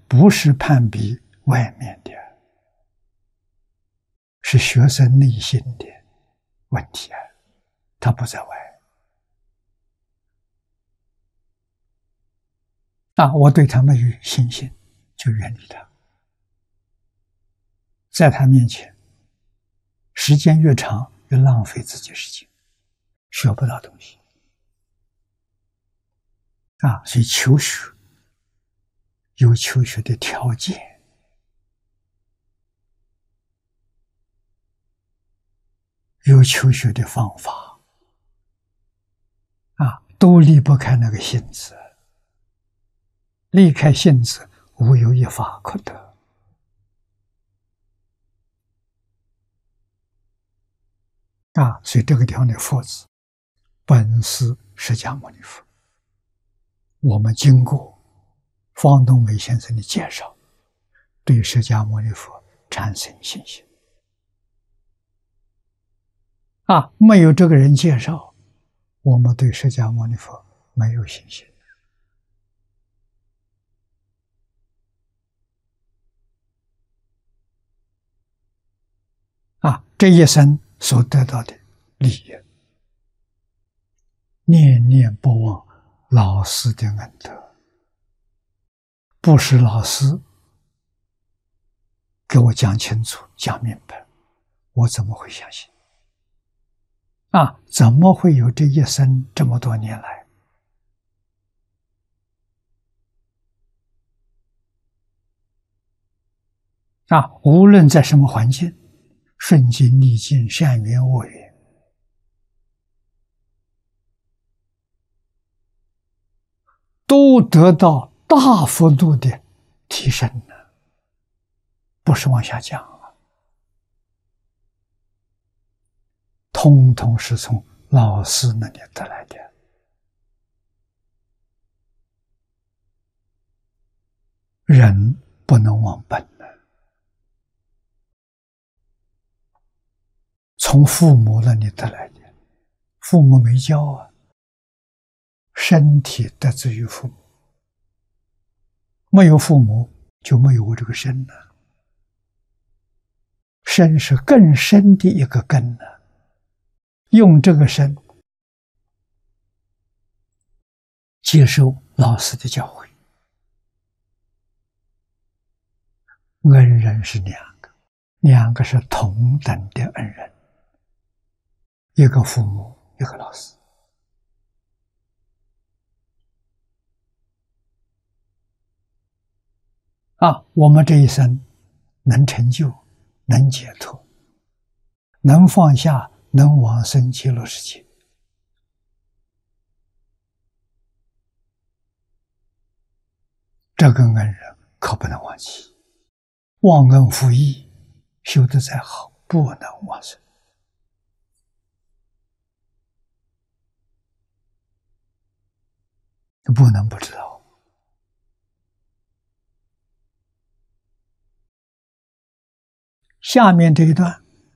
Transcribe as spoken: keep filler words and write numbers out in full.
不是攀比外面的，是学生内心的问题啊，他不在外。啊，我对他没有信心，就远离他。在他面前，时间越长，越浪费自己时间，学不到东西。啊，所以求学有求学的条件，有求学的方法，啊，都离不开那个性子。离开性子，无有一法可得。啊，所以这个地方的佛字，本是释迦牟尼佛。我们经过方东梅先生的介绍，对释迦牟尼佛产生信心。啊，没有这个人介绍，我们对释迦牟尼佛没有信心。啊，这一生所得到的利益，念念不忘老师的恩德。不是老师给我讲清楚、讲明白，我怎么会相信？啊，怎么会有这一生这么多年来？啊，无论在什么环境，顺境逆境，善缘恶缘，都得到大幅度的提升了，不是往下降啊，通通是从老师那里得来的。人不能忘本了，从父母那里得来的，父母没教啊，身体得自于父母，没有父母就没有我这个身了，身是更深的一个根了，用这个身接受老师的教诲。恩人是两个，两个是同等的恩人，一个父母，一个老师。啊，我们这一生能成就，能解脱，能放下，能往生极乐世界，这个恩人可不能忘记。忘恩负义，修得再好，不能忘生。不能不知道。下面这一段